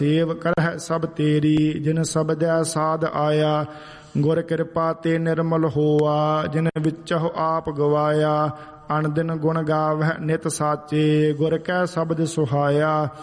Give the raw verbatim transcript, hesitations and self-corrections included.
Save ਕਰਹਿ ਸਭ ਤੇਰੀ, ਜਿਨ ਸਬਦੈ ਸਾਧ ਆਇਆ। ਗੁਰ ਕਿਰਪਾ ਤੇ ਨਿਰਮਲ ਹੋਆ, ਜਿਨ ਵਿੱਚਹੁ ਆਪ ਗਵਾਇਆ। ਅਣ ਦਿਨ ਗੁਣ ਗਾਵਹਿ ਨਿਤ ਸਾਚੇ, ਗੁਰ ਕੈ ਸ਼ਬਦ ਸੁਹਾਇਆ।